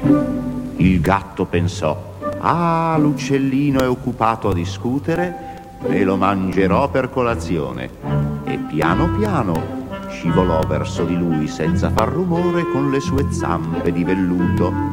Il gatto pensò: ah, l'uccellino è occupato a discutere, me lo mangerò per colazione. E piano piano scivolò verso di lui senza far rumore con le sue zampe di velluto.